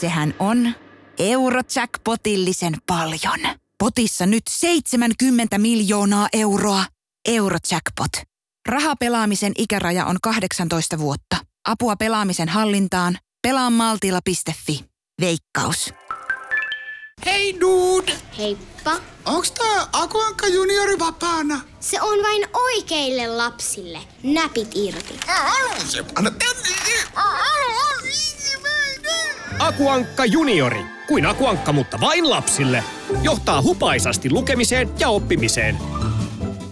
sehän on Eurojackpotillisen paljon. Potissa nyt 70 miljoonaa euroa. Eurojackpot. Rahapelaamisen ikäraja on 18 vuotta. Apua pelaamisen hallintaan. Pelaamaltilla.fi. Veikkaus. Hei dude! Heippa. Onks tää Aku Ankka juniori vapaana? Se on vain oikeille lapsille. Näpit irti. Aku Ankka juniori. Kuin Aku Ankka, mutta vain lapsille. Johtaa hupaisasti lukemiseen ja oppimiseen.